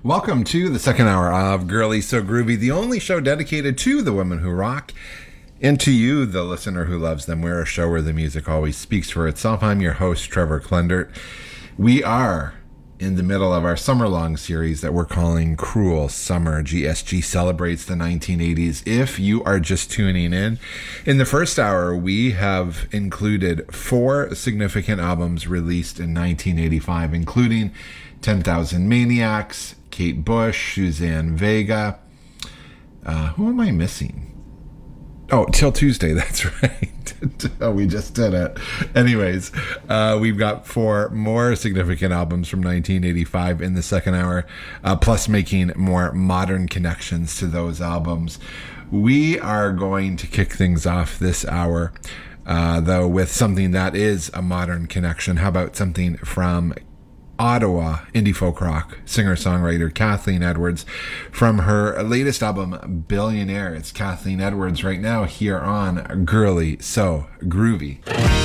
Welcome to the second hour of Girly So Groovy, the only show dedicated to the women who rock and to you, the listener who loves them. We're a show where the music always speaks for itself. I'm your host, Trevor Klendert. We are in the middle of our summer-long series that we're calling Cruel Summer. GSG celebrates the 1980s. If you are just tuning in the first hour, we have included 4 significant albums released in 1985, including 10,000 Maniacs, Kate Bush, Suzanne Vega. Who am I missing? Oh, Till Tuesday, that's right. Oh, we just did it. Anyways, we've got 4 more significant albums from 1985 in the second hour, plus making more modern connections to those albums. We are going to kick things off this hour, though, with something that is a modern connection. How about something from Ottawa indie folk rock singer-songwriter Kathleen Edwards from her latest album, Billionaire. It's Kathleen Edwards right now here on Girly So Groovy.